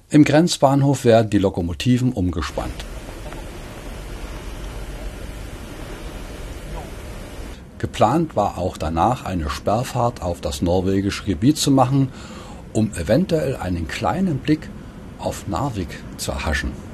Im Grenzbahnhof werden die Lokomotiven umgespannt. Geplant war auch danach eine Sperrfahrt auf das norwegische Gebiet zu machen, um eventuell einen kleinen Blick auf Narvik zu erhaschen.